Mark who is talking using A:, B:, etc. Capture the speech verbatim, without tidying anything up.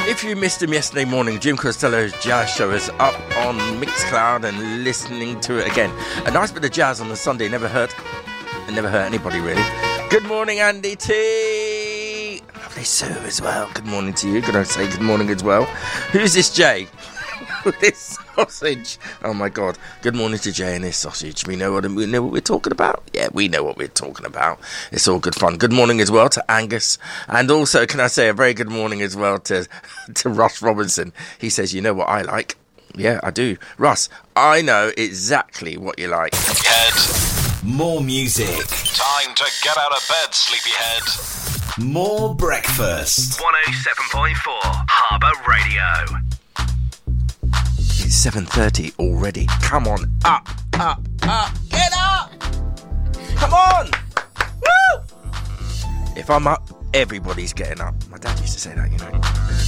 A: If you missed him yesterday morning, Jim Costello's jazz show is up on Mixcloud and listening to it again. A nice bit of jazz on a Sunday, never hurt. It never hurt anybody, really. Good morning, Andy T. Lovely Sue as well. Good morning to you. Could I say good morning as well? Who's this Jay? This sausage. Oh my God. Good morning to Jay and his sausage. We know what we know what we're talking about. Yeah, we know what we're talking about. It's all good fun. Good morning as well to Angus, and also can I say a very good morning as well to to Russ Robinson. He says, you know what I like? Yeah, I do. Russ, I know exactly what you like.
B: Head. More music. Time to get out of bed, sleepyhead. More breakfast.
C: one oh seven point four Harbour Radio.
A: It's seven thirty already. Come on, up, up, up. Get up! Come on! Woo! If I'm up, everybody's getting up. My dad used to say that, you know.